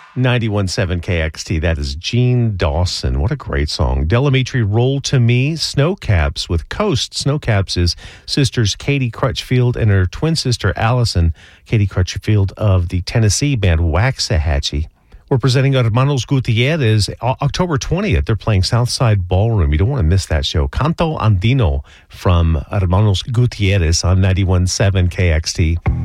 91.7 KXT. That is Gene Dawson. What a great song. Delamitri, Roll to Me. Snowcaps with Coast. Snowcaps is sisters Katie Crutchfield and her twin sister Allison. Katie Crutchfield of the Tennessee band Waxahachie. We're presenting Hermanos Gutierrez October 20th. They're playing Southside Ballroom. You don't want to miss that show. Canto Andino from Hermanos Gutierrez on 91.7 KXT.